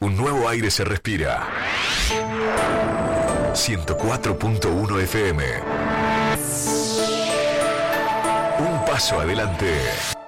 Un nuevo aire se respira. 104.1 FM. Un paso adelante.